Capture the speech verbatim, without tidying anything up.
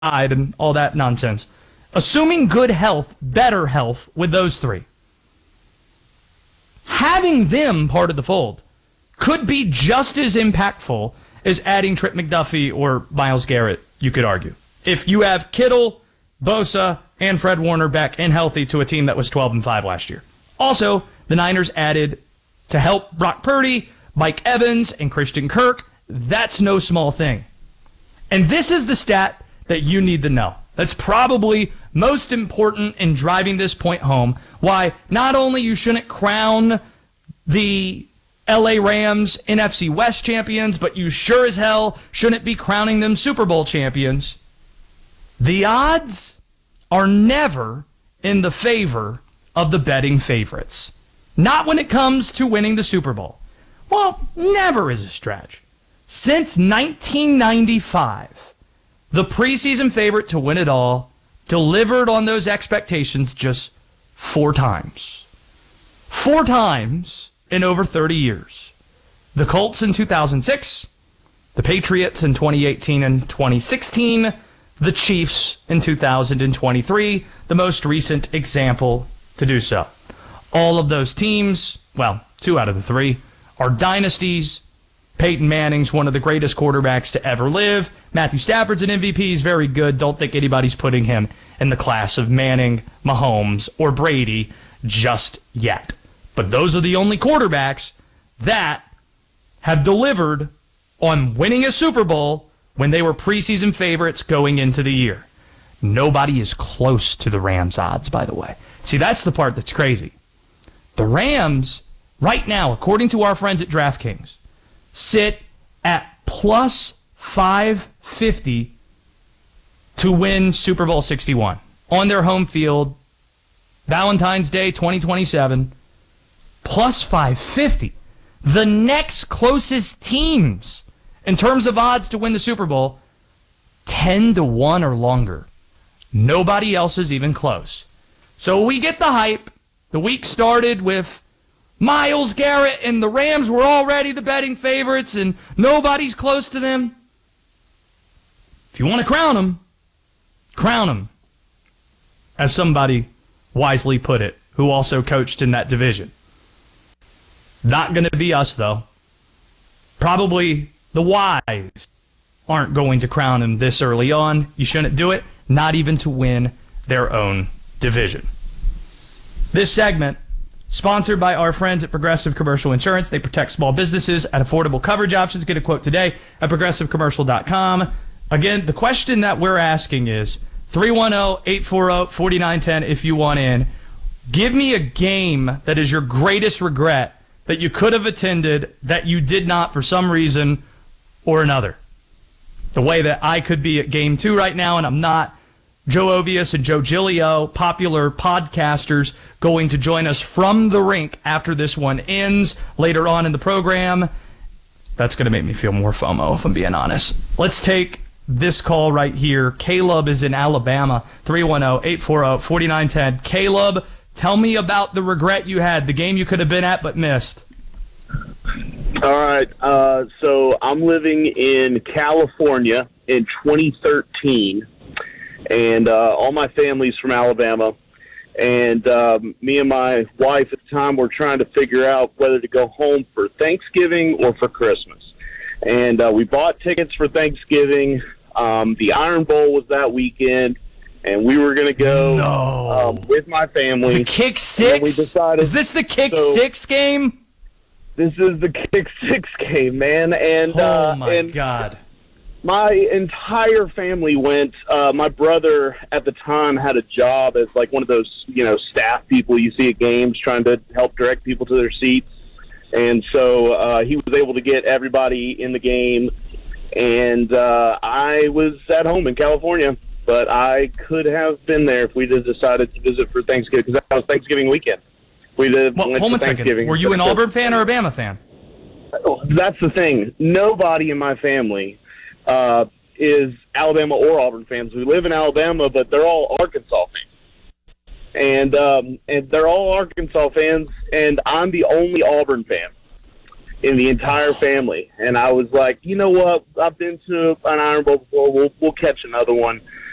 and all that nonsense. Assuming good health, better health with those three, having them part of the fold could be just as impactful as adding Trent McDuffie or Myles Garrett, you could argue. If you have Kittle, Bosa, and Fred Warner back and healthy to a team that was twelve and five last year. Also, the Niners added to help Brock Purdy, Mike Evans, and Christian Kirk. That's no small thing. And this is the stat that you need to know. That's probably most important in driving this point home. Why not only you shouldn't crown the L A Rams N F C West champions, but you sure as hell shouldn't be crowning them Super Bowl champions. The odds are never in the favor of the betting favorites. Not when it comes to winning the Super Bowl. Well, never is a stretch. Since nineteen ninety-five, the preseason favorite to win it all delivered on those expectations just four times. Four times in over thirty years. The Colts in two thousand six, the Patriots in twenty eighteen and twenty sixteen, the Chiefs in two thousand twenty-three, the most recent example to do so. All of those teams, well, two out of the three, are dynasties. Peyton Manning's one of the greatest quarterbacks to ever live. Matthew Stafford's an M V P. He's very good. Don't think anybody's putting him in the class of Manning, Mahomes, or Brady just yet. But those are the only quarterbacks that have delivered on winning a Super Bowl when they were preseason favorites going into the year. Nobody is close to the Rams' odds, by the way. See, that's the part that's crazy. The Rams, right now, according to our friends at DraftKings, sit at plus five fifty to win Super Bowl sixty-one on their home field, Valentine's Day twenty twenty-seven, plus five fifty. The next closest teams in terms of odds to win the Super Bowl, ten to one or longer. Nobody else is even close. So we get the hype. The week started with Myles Garrett, and the Rams were already the betting favorites, and nobody's close to them. If you want to crown them, crown them, as somebody wisely put it, who also coached in that division. Not going to be us, though. Probably the wise aren't going to crown him this early on. You shouldn't do it, not even to win their own division. This segment, sponsored by our friends at Progressive Commercial Insurance. They protect small businesses at affordable coverage options. Get a quote today at progressive commercial dot com. Again, the question that we're asking is three one zero, eight four zero, four nine one zero if you want in. Give me a game that is your greatest regret that you could have attended that you did not for some reason or another. The way that I could be at game two right now and I'm not. Joe Ovius and Joe Giglio, popular podcasters, going to join us from the rink after this one ends later on in the program. That's going to make me feel more FOMO, if I'm being honest. Let's take this call right here. Caleb is in Alabama, three one zero, eight four zero, four nine one zero. Caleb, tell me about the regret you had, the game you could have been at but missed. All right, uh, so I'm living in California in twenty thirteen. And uh, all my family's from Alabama. And um, me and my wife at the time were trying to figure out whether to go home for Thanksgiving or for Christmas. And uh, we bought tickets for Thanksgiving. Um, the Iron Bowl was that weekend. And we were going to go no. um, with my family. The Kick Six? We decided, is this the Kick so, Six game? This is the Kick Six game, man. And, oh, uh, my and, God. My entire family went. Uh, my brother at the time had a job as like one of those, you know, staff people you see at games trying to help direct people to their seats. And so uh, he was able to get everybody in the game. And uh, I was at home in California, but I could have been there if we just decided to visit for Thanksgiving because that was Thanksgiving weekend. We did. Well, hold on a second. Were you an Auburn fan or a Bama fan? That's the thing. Nobody in my family Uh, is Alabama or Auburn fans. We live in Alabama, but they're all Arkansas fans. And um, and they're all Arkansas fans, and I'm the only Auburn fan in the entire family. And I was like, you know what? I've been to an Iron Bowl before. We'll, we'll catch another one.